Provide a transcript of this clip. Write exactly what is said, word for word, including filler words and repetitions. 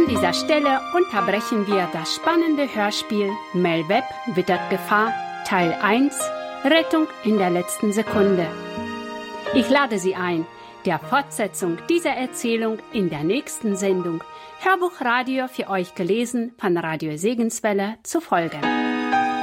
dieser Stelle unterbrechen wir das spannende Hörspiel Mel Webb wittert Gefahr, Teil eins, Rettung in der letzten Sekunde. Ich lade Sie ein, der Fortsetzung dieser Erzählung in der nächsten Sendung Hörbuchradio für euch gelesen von Radio Segenswelle zu folgen.